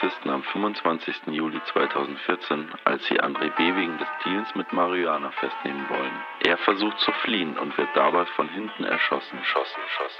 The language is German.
Polizisten am 25. Juli 2014, als sie André B. wegen des Deals mit Marihuana festnehmen wollen. Er versucht zu fliehen und wird dabei von hinten erschossen.